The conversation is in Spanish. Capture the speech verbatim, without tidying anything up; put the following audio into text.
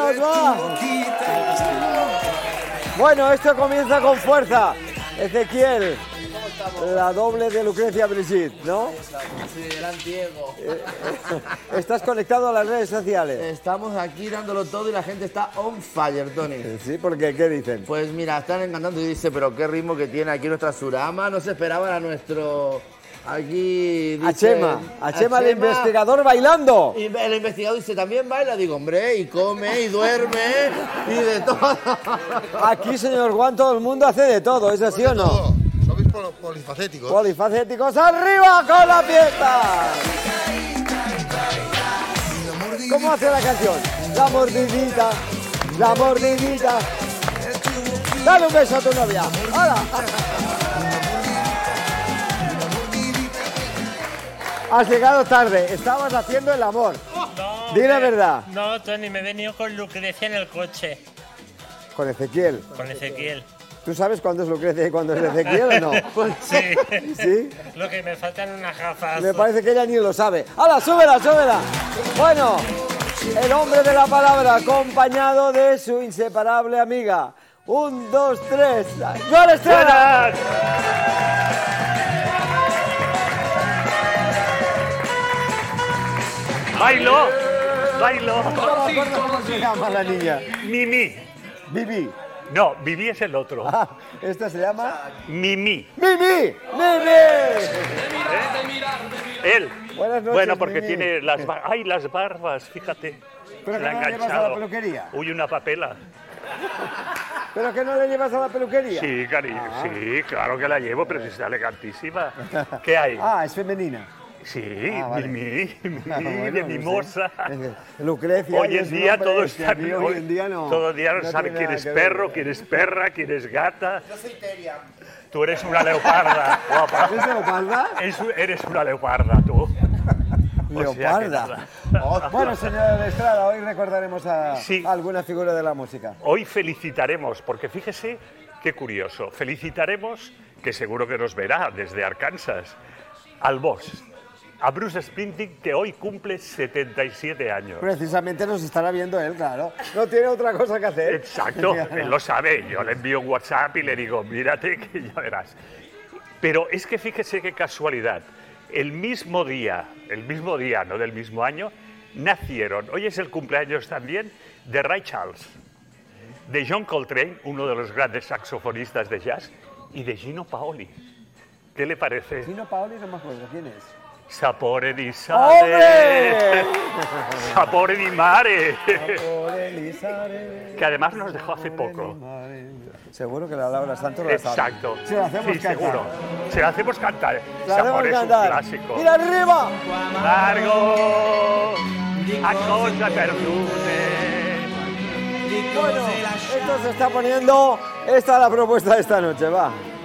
vamos, va. Bueno, esto comienza con fuerza. Ezequiel, la doble de Lucrecia Brigitte, ¿no? Sí, el antiego. ¿Estás conectado a las redes sociales? Estamos aquí dándolo todo y la gente está on fire, Tony. Sí, porque ¿qué dicen? Pues mira, están encantando y dice, pero qué ritmo que tiene aquí nuestra Surama. No se esperaban a nuestro... Aquí dice... A Chema, a Chema el investigador bailando. Y el investigador dice, también baila. Digo, hombre, y come, y duerme, y de todo. Aquí, señor Juan, todo el mundo hace de todo, ¿es así o no? Sois polifacéticos. Polifacéticos, arriba con la fiesta. ¿Cómo hace la canción? La mordidita, la mordidita. Dale un beso a tu novia. ¡Hala! Has llegado tarde, estabas haciendo el amor. No, Di la me- verdad. No, Tony, me he venido con Lucrecia en el coche. Con Ezequiel. Con Ezequiel. ¿Tú sabes cuándo es Lucrecia y cuándo es Ezequiel o no? Sí. ¿Sí? Lo que me faltan unas gafas. Me parece que ella ni lo sabe. ¡Hala, súbela, súbela! Bueno, el hombre de la palabra, acompañado de su inseparable amiga. Un, dos, tres. ¡Joan Estrada! ¡Bailo! ¡Bailo! No me acuerdo cómo se llama la niña. Mimi. Vivi. No, Vivi es el otro. Ah, esta se llama... Mimi. ¡Mimi! ¡Mimi! Él. Buenas noches, Bueno, porque Mimi. tiene las barbas. ¡Ay, las barbas! Fíjate. ¿Pero que La ha no la llevas a la enganchado. peluquería? Uy, una papela. ¿Pero que no le llevas a la peluquería? Sí, cariño. Ah. Sí, claro que la llevo, pero está elegantísima. ¿Qué hay? Ah, es femenina. Sí, Ah, vale. Mimi, Mimi, Ah, bueno, de no mimosa. sé. Lucrecia. Hoy es en un día hombre todo que está... aquí hoy en día no. Todo el día no, no sabe tiene quién nada es que ver. perro, quién es perra, quién es gata. Yo soy Teria. Tú eres una leoparda, guapa. ¿Es leoparda? Es- eres una leoparda, tú. O sea que Leoparda. nada. Bueno, señora Estrada, hoy recordaremos a, Sí. a alguna figura de la música. Hoy felicitaremos, porque fíjese qué curioso, felicitaremos, que seguro que nos verá desde Arkansas, al boss, a Bruce Springsteen, que hoy cumple setenta y siete años. Precisamente nos estará viendo él, claro. No tiene otra cosa que hacer. Exacto, él lo sabe. Yo le envío un WhatsApp y le digo, mírate que ya verás. Pero es que fíjese qué casualidad. El mismo día, el mismo día, no del mismo año, nacieron, hoy es el cumpleaños también, de Ray Charles, de John Coltrane, uno de los grandes saxofonistas de jazz, y de Gino Paoli. ¿Qué le parece? Gino Paoli no me acuerdo, ¿quién es? Sapore di ¡Hombre! sale, sapore di mare, Sapore di sale, que además nos dejó hace sapore poco. di mare. Seguro que la Laura Santos la sabe. Exacto. Se la hacemos sí, cantar. seguro. Se la hacemos cantar. La hacemos Sapore es un cantar. clásico. ¡Mira arriba! Largo, a cosa perdute. Bueno, esto se está poniendo... Esta es la propuesta de esta noche, va.